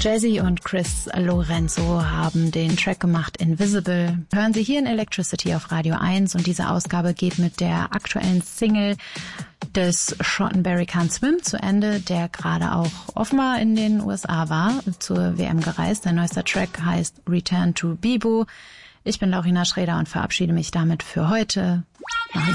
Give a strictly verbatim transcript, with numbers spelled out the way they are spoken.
Jazzy und Chris Lorenzo haben den Track gemacht Invisible. Hören Sie hier in Electricity auf Radio eins und diese Ausgabe geht mit der aktuellen Single des Schotten Barry Can't Swim zu Ende, der gerade auch offenbar in den U S A war, zur W M gereist. Sein neuester Track heißt Return to Bibu. Ich bin Laurina Schreder und verabschiede mich damit für heute. Machen